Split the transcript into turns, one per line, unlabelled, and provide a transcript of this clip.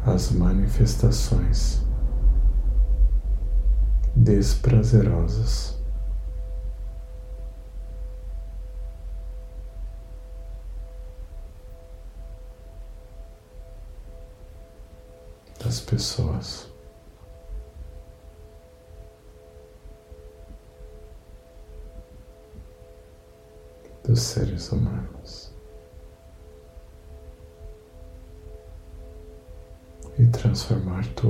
as manifestações desprazerosas das pessoas, dos seres humanos, e transformar tudo